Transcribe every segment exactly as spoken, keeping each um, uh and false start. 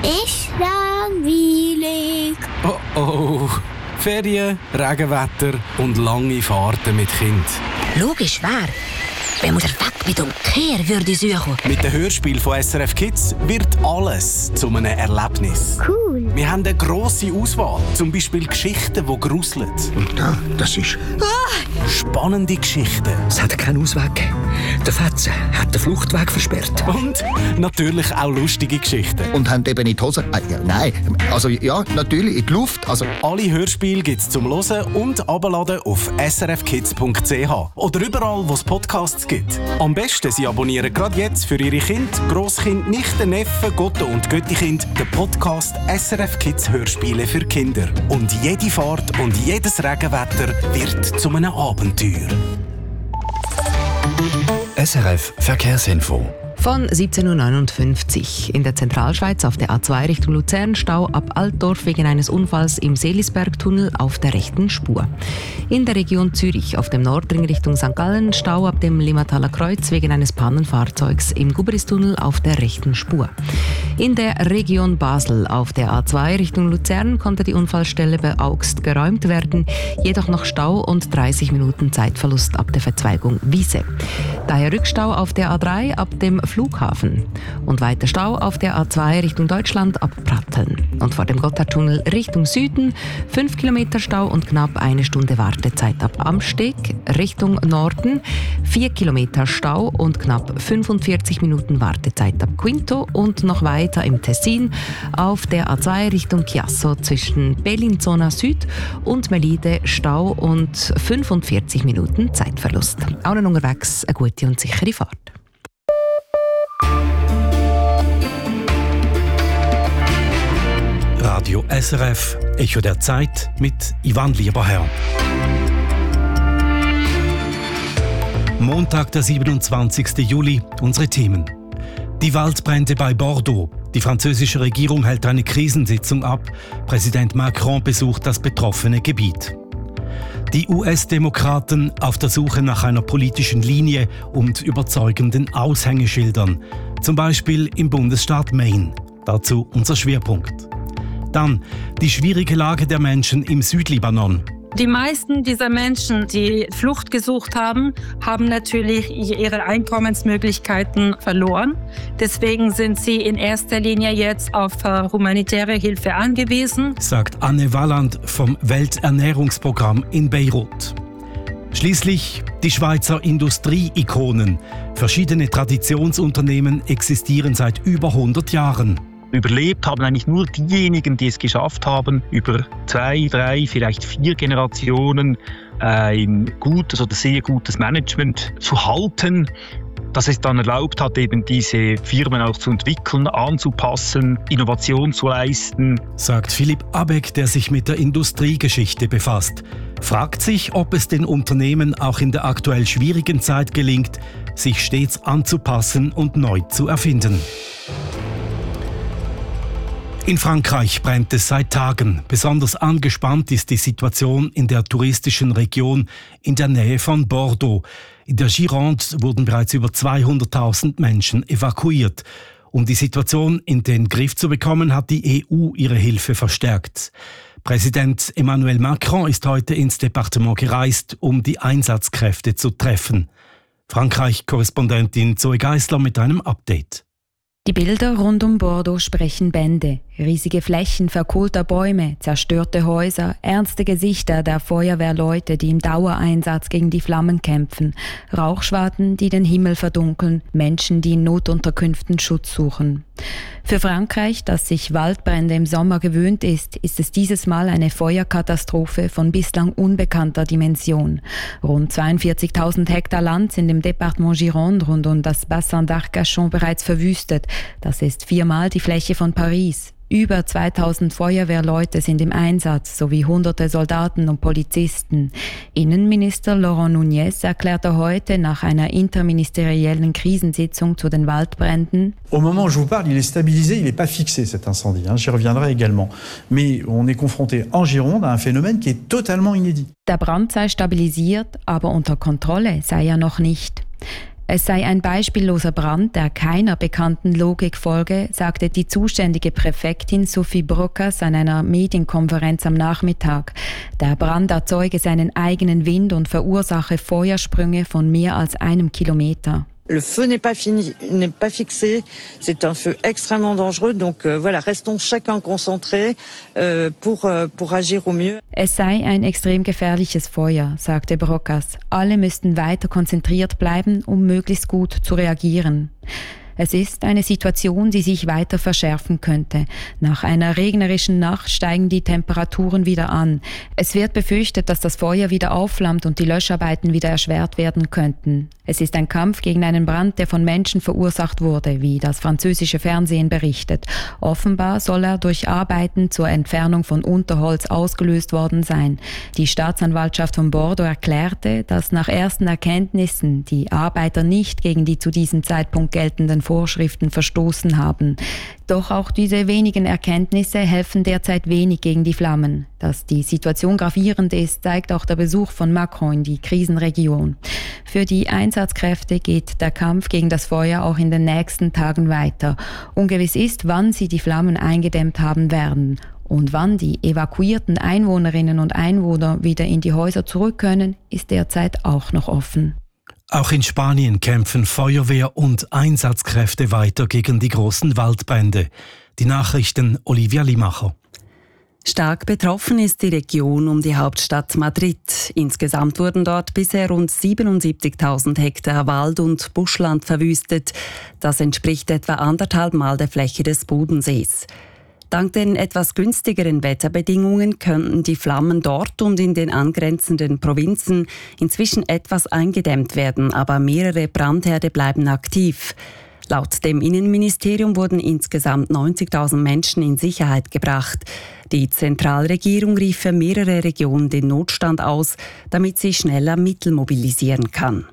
Ist langweilig. Oh oh. Ferien, Regenwetter und lange Fahrten mit Kind. Logisch, wer? Wenn man den Weg mit Umkehr würde suchen. Mit dem Hörspiel von S R F Kids wird alles zu einem Erlebnis. Cool. Wir haben eine grosse Auswahl. Zum Beispiel Geschichten, die gruseln. Und da, das ist... Ah! Spannende Geschichten. Es hat keinen Ausweg gegeben. Der Fetze hat den Fluchtweg versperrt. Und natürlich auch lustige Geschichten. Und haben eben in die Hose... Äh, ja, nein, also ja, natürlich in die Luft. Also. Alle Hörspiele gibt es zum Hören und Abladen auf s r f kids punkt c h oder überall, wo es Podcasts gibt. Am besten, Sie abonnieren gerade jetzt für Ihre Kinder, Grosskind, Nichten, Neffen, Gotte und Göttikind den Podcast S R F Kids Hörspiele für Kinder. Und jede Fahrt und jedes Regenwetter wird zu einem Abenteuer. S R F Verkehrsinfo. Von siebzehn Uhr neunundfünfzig in der Zentralschweiz auf der A zwei Richtung Luzern Stau ab Altdorf wegen eines Unfalls im Seelisbergtunnel auf der rechten Spur. In der Region Zürich auf dem Nordring Richtung Sankt Gallen Stau ab dem Limmataler Kreuz wegen eines Pannenfahrzeugs im Gubristunnel auf der rechten Spur. In der Region Basel auf der A zwei Richtung Luzern konnte die Unfallstelle bei Augst geräumt werden, jedoch noch Stau und dreißig Minuten Zeitverlust ab der Verzweigung Wiese. Daher Rückstau auf der A drei ab dem Flughafen und weiter Stau auf der A zwei Richtung Deutschland ab Pratteln. Und vor dem Gotthardtunnel Richtung Süden fünf Kilometer Stau und knapp eine Stunde Wartezeit ab Amsteg. Richtung Norden vier Kilometer Stau und knapp fünfundvierzig Minuten Wartezeit ab Quinto und noch weiter im Tessin auf der A zwei Richtung Chiasso zwischen Bellinzona Süd und Melide Stau und fünfundvierzig Minuten Zeitverlust. Allen unterwegs eine gute und sichere Fahrt. Radio S R F, Echo der Zeit mit Ivan Lieberherr. Montag, der siebenundzwanzigsten Juli, unsere Themen. Die Waldbrände bei Bordeaux. Die französische Regierung hält eine Krisensitzung ab. Präsident Macron besucht das betroffene Gebiet. Die U S-Demokraten auf der Suche nach einer politischen Linie und überzeugenden Aushängeschildern. Zum Beispiel im Bundesstaat Maine. Dazu unser Schwerpunkt. Dann die schwierige Lage der Menschen im Südlibanon. Die meisten dieser Menschen, die Flucht gesucht haben, haben natürlich ihre Einkommensmöglichkeiten verloren. Deswegen sind sie in erster Linie jetzt auf humanitäre Hilfe angewiesen, sagt Anne Walland vom Welternährungsprogramm in Beirut. Schließlich die Schweizer Industrie-Ikonen. Verschiedene Traditionsunternehmen existieren seit über hundert Jahren. Überlebt haben eigentlich nur diejenigen, die es geschafft haben, über zwei, drei, vielleicht vier Generationen äh, ein gutes oder sehr gutes Management zu halten, das es dann erlaubt hat, eben diese Firmen auch zu entwickeln, anzupassen, Innovation zu leisten. Sagt Philipp Abeck, der sich mit der Industriegeschichte befasst. Fragt sich, ob es den Unternehmen auch in der aktuell schwierigen Zeit gelingt, sich stets anzupassen und neu zu erfinden. In Frankreich brennt es seit Tagen. Besonders angespannt ist die Situation in der touristischen Region in der Nähe von Bordeaux. In der Gironde wurden bereits über zweihunderttausend Menschen evakuiert. Um die Situation in den Griff zu bekommen, hat die E U ihre Hilfe verstärkt. Präsident Emmanuel Macron ist heute ins Departement gereist, um die Einsatzkräfte zu treffen. Frankreich-Korrespondentin Zoe Geisler mit einem Update. Die Bilder rund um Bordeaux sprechen Bände. Riesige Flächen verkohlter Bäume, zerstörte Häuser, ernste Gesichter der Feuerwehrleute, die im Dauereinsatz gegen die Flammen kämpfen, Rauchschwaden, die den Himmel verdunkeln, Menschen, die in Notunterkünften Schutz suchen. Für Frankreich, das sich Waldbrände im Sommer gewöhnt ist, ist es dieses Mal eine Feuerkatastrophe von bislang unbekannter Dimension. Rund zweiundvierzigtausend Hektar Land sind im Departement Gironde rund um das Bassin d'Arcachon bereits verwüstet. Das ist viermal die Fläche von Paris. Über zweitausend Feuerwehrleute sind im Einsatz, sowie hunderte Soldaten und Polizisten. Innenminister Laurent Nunez erklärte heute nach einer interministeriellen Krisensitzung zu den Waldbränden: Au moment où je vous parle, il est stabilisé, il n'est pas fixé cet incendie. J'y reviendrai également. Mais on est confronté en Gironde à un phénomène qui est totalement inédit. Der Brand sei stabilisiert, aber unter Kontrolle sei er noch nicht. Es sei ein beispielloser Brand, der keiner bekannten Logik folge, sagte die zuständige Präfektin Sophie Brockers an einer Medienkonferenz am Nachmittag. Der Brand erzeuge seinen eigenen Wind und verursache Feuersprünge von mehr als einem Kilometer. Le feu n'est pas fini, n'est pas fixé. C'est un feu extrêmement dangereux. Donc euh, voilà, restons chacun concentrés euh, pour euh, pour agir au mieux. Es sei ein extrem gefährliches Feuer, sagte Brockers. Alle müssten weiter konzentriert bleiben, um möglichst gut zu reagieren. Es ist eine Situation, die sich weiter verschärfen könnte. Nach einer regnerischen Nacht steigen die Temperaturen wieder an. Es wird befürchtet, dass das Feuer wieder aufflammt und die Löscharbeiten wieder erschwert werden könnten. Es ist ein Kampf gegen einen Brand, der von Menschen verursacht wurde, wie das französische Fernsehen berichtet. Offenbar soll er durch Arbeiten zur Entfernung von Unterholz ausgelöst worden sein. Die Staatsanwaltschaft von Bordeaux erklärte, dass nach ersten Erkenntnissen die Arbeiter nicht gegen die zu diesem Zeitpunkt geltenden Vorschriften verstoßen haben. Doch auch diese wenigen Erkenntnisse helfen derzeit wenig gegen die Flammen. Dass die Situation gravierend ist, zeigt auch der Besuch von Macron in die Krisenregion. Für die Einsatzkräfte geht der Kampf gegen das Feuer auch in den nächsten Tagen weiter. Ungewiss ist, wann sie die Flammen eingedämmt haben werden. Und wann die evakuierten Einwohnerinnen und Einwohner wieder in die Häuser zurück können, ist derzeit auch noch offen. Auch in Spanien kämpfen Feuerwehr und Einsatzkräfte weiter gegen die großen Waldbrände. Die Nachrichten Olivia Limacher. Stark betroffen ist die Region um die Hauptstadt Madrid. Insgesamt wurden dort bisher rund siebenundsiebzigtausend Hektar Wald und Buschland verwüstet. Das entspricht etwa anderthalb Mal der Fläche des Bodensees. Dank den etwas günstigeren Wetterbedingungen könnten die Flammen dort und in den angrenzenden Provinzen inzwischen etwas eingedämmt werden, aber mehrere Brandherde bleiben aktiv. Laut dem Innenministerium wurden insgesamt neunzigtausend Menschen in Sicherheit gebracht. Die Zentralregierung rief für mehrere Regionen den Notstand aus, damit sie schneller Mittel mobilisieren kann.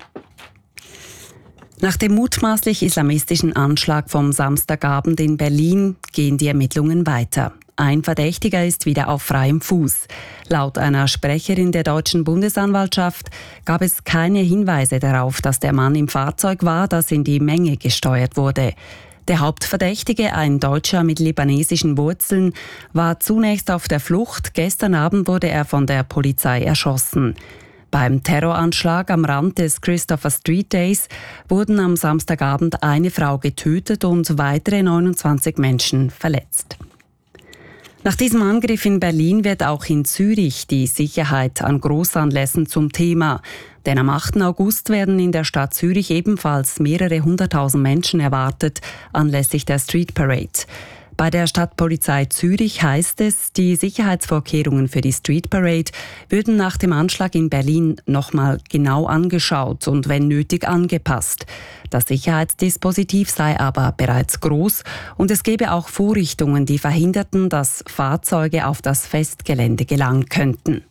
Nach dem mutmaßlich islamistischen Anschlag vom Samstagabend in Berlin gehen die Ermittlungen weiter. Ein Verdächtiger ist wieder auf freiem Fuß. Laut einer Sprecherin der deutschen Bundesanwaltschaft gab es keine Hinweise darauf, dass der Mann im Fahrzeug war, das in die Menge gesteuert wurde. Der Hauptverdächtige, ein Deutscher mit libanesischen Wurzeln, war zunächst auf der Flucht. Gestern Abend wurde er von der Polizei erschossen. Beim Terroranschlag am Rand des Christopher Street Days wurden am Samstagabend eine Frau getötet und weitere neunundzwanzig Menschen verletzt. Nach diesem Angriff in Berlin wird auch in Zürich die Sicherheit an Grossanlässen zum Thema. Denn am achten August werden in der Stadt Zürich ebenfalls mehrere hunderttausend Menschen erwartet, anlässlich der Street Parade. Bei der Stadtpolizei Zürich heißt es, die Sicherheitsvorkehrungen für die Street Parade würden nach dem Anschlag in Berlin nochmal genau angeschaut und wenn nötig angepasst. Das Sicherheitsdispositiv sei aber bereits groß und es gebe auch Vorrichtungen, die verhinderten, dass Fahrzeuge auf das Festgelände gelangen könnten.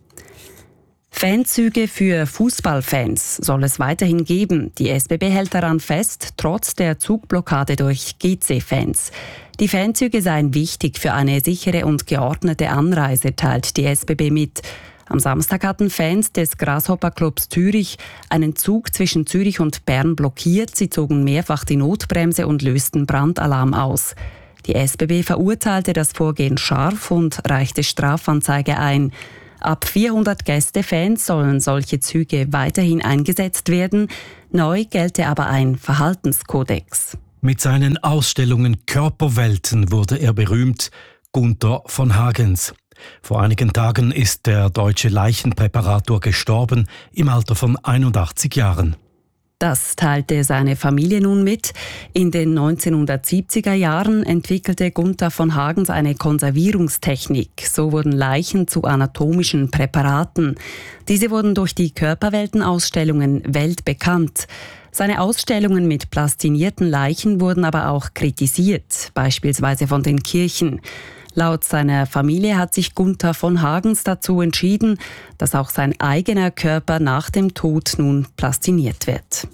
Fanzüge für Fußballfans soll es weiterhin geben. Die S B B hält daran fest, trotz der Zugblockade durch G C-Fans. Die Fanzüge seien wichtig für eine sichere und geordnete Anreise, teilt die S B B mit. Am Samstag hatten Fans des Grasshopper Clubs Zürich einen Zug zwischen Zürich und Bern blockiert. Sie zogen mehrfach die Notbremse und lösten Brandalarm aus. Die S B B verurteilte das Vorgehen scharf und reichte Strafanzeige ein. Ab vierhundert Gästefans sollen solche Züge weiterhin eingesetzt werden. Neu gelte aber ein Verhaltenskodex. Mit seinen Ausstellungen Körperwelten wurde er berühmt, Gunther von Hagens. Vor einigen Tagen ist der deutsche Leichenpräparator gestorben, im Alter von einundachtzig Jahren. Das teilte seine Familie nun mit. In den neunzehnhundertsiebziger Jahren entwickelte Gunther von Hagens eine Konservierungstechnik. So wurden Leichen zu anatomischen Präparaten. Diese wurden durch die Körperweltenausstellungen weltbekannt. Seine Ausstellungen mit plastinierten Leichen wurden aber auch kritisiert, beispielsweise von den Kirchen. Laut seiner Familie hat sich Gunther von Hagens dazu entschieden, dass auch sein eigener Körper nach dem Tod nun plastiniert wird.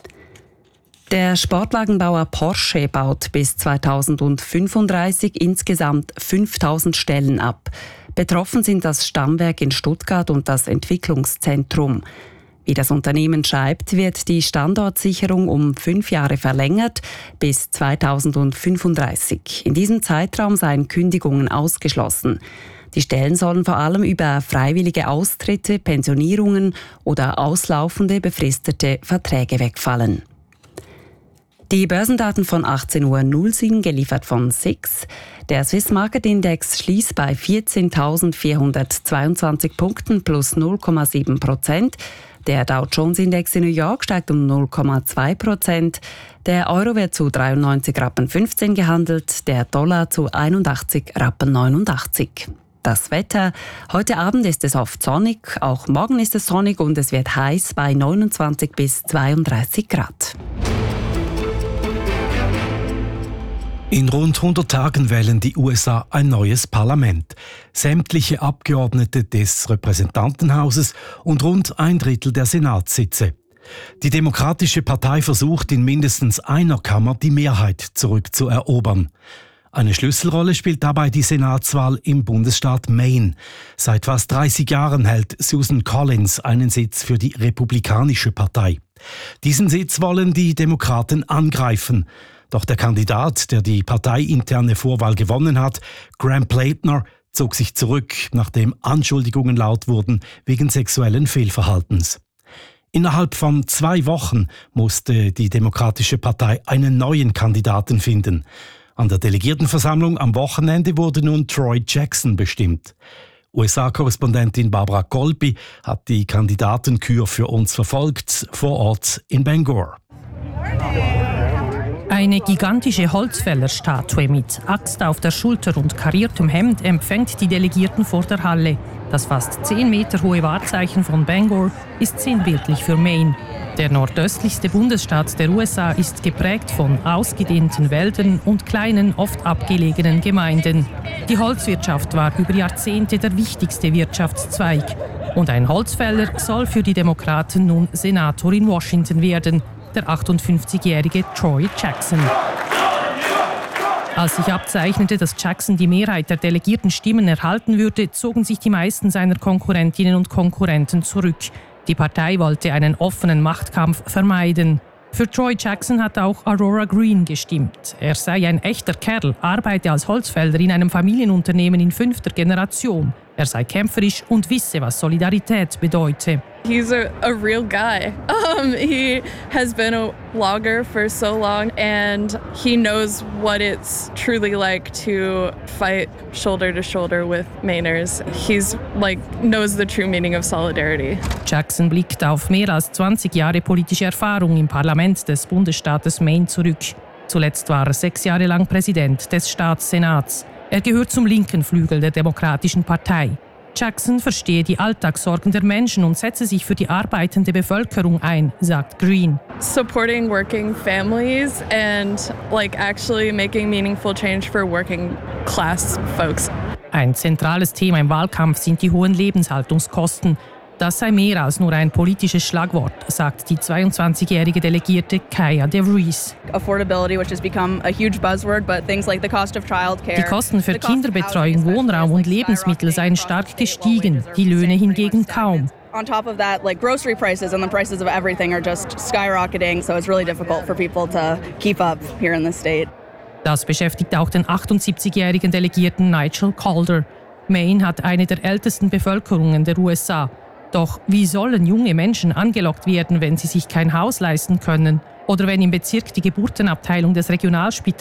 Der Sportwagenbauer Porsche baut bis zweitausendfünfunddreißig insgesamt fünftausend Stellen ab. Betroffen sind das Stammwerk in Stuttgart und das Entwicklungszentrum. Wie das Unternehmen schreibt, wird die Standortsicherung um fünf Jahre verlängert bis zweitausendfünfunddreißig. In diesem Zeitraum seien Kündigungen ausgeschlossen. Die Stellen sollen vor allem über freiwillige Austritte, Pensionierungen oder auslaufende befristete Verträge wegfallen. Die Börsendaten von achtzehn Uhr null sieben, geliefert von S I X. Der Swiss Market Index schließt bei vierzehntausendvierhundertzweiundzwanzig Punkten plus null Komma sieben Prozent. Der Dow Jones Index in New York steigt um null Komma zwei Prozent. Der Euro wird zu dreiundneunzig Rappen fünfzehn gehandelt, der Dollar zu einundachtzig Rappen neunundachtzig. Das Wetter. Heute Abend ist es oft sonnig, auch morgen ist es sonnig und es wird heiß bei neunundzwanzig bis zweiunddreißig Grad. In rund hundert Tagen wählen die U S A ein neues Parlament. Sämtliche Abgeordnete des Repräsentantenhauses und rund ein Drittel der Senatssitze. Die Demokratische Partei versucht, in mindestens einer Kammer die Mehrheit zurückzuerobern. Eine Schlüsselrolle spielt dabei die Senatswahl im Bundesstaat Maine. Seit fast dreißig Jahren hält Susan Collins einen Sitz für die Republikanische Partei. Diesen Sitz wollen die Demokraten angreifen. Doch der Kandidat, der die parteiinterne Vorwahl gewonnen hat, Graham Platner, zog sich zurück, nachdem Anschuldigungen laut wurden wegen sexuellen Fehlverhaltens. Innerhalb von zwei Wochen musste die Demokratische Partei einen neuen Kandidaten finden. An der Delegiertenversammlung am Wochenende wurde nun Troy Jackson bestimmt. U S A-Korrespondentin Barbara Golpi hat die Kandidatenkür für uns verfolgt, vor Ort in Bangor. Eine gigantische Holzfällerstatue mit Axt auf der Schulter und kariertem Hemd empfängt die Delegierten vor der Halle. Das fast zehn Meter hohe Wahrzeichen von Bangor ist sinnbildlich für Maine. Der nordöstlichste Bundesstaat der U S A ist geprägt von ausgedehnten Wäldern und kleinen, oft abgelegenen Gemeinden. Die Holzwirtschaft war über Jahrzehnte der wichtigste Wirtschaftszweig. Und ein Holzfäller soll für die Demokraten nun Senator in Washington werden, der achtundfünfzigjährige Troy Jackson. Als sich abzeichnete, dass Jackson die Mehrheit der delegierten Stimmen erhalten würde, zogen sich die meisten seiner Konkurrentinnen und Konkurrenten zurück. Die Partei wollte einen offenen Machtkampf vermeiden. Für Troy Jackson hat auch Aurora Green gestimmt. Er sei ein echter Kerl, arbeite als Holzfäller in einem Familienunternehmen in fünfter Generation. Er sei kämpferisch und wisse, was Solidarität bedeute. He's a, a real guy. Um, he has been a logger for so long and he knows what it's truly like to fight shoulder to shoulder with Mainers. He's like knows the true meaning of solidarity. Jackson blickt auf mehr als zwanzig Jahre politische Erfahrung im Parlament des Bundesstaates Maine zurück. Zuletzt war er sechs Jahre lang Präsident des Staatssenats. Er gehört zum linken Flügel der Demokratischen Partei. Jackson verstehe die Alltagssorgen der Menschen und setze sich für die arbeitende Bevölkerung ein, sagt Green. Supporting working families and like actually making meaningful change for working class folks. Ein zentrales Thema im Wahlkampf sind die hohen Lebenshaltungskosten. Das sei mehr als nur ein politisches Schlagwort, sagt die zweiundzwanzigjährige Delegierte Kaya DeVries. Affordability, which has become a huge buzzword, but things like the cost of childcare. Die Kosten für Kinderbetreuung, Wohnraum und Lebensmittel seien stark gestiegen, die Löhne hingegen kaum. On top of that, like grocery prices and the prices of everything are just skyrocketing, so it's really difficult for people to keep up here in the state. Das beschäftigt auch den achtundsiebzigjährigen Delegierten Nigel Calder. Maine hat eine der ältesten Bevölkerungen der U S A. Doch wie sollen junge Menschen angelockt werden, wenn sie sich kein Haus leisten können? Oder wenn im Bezirk die Geburtenabteilung des Regionalspitals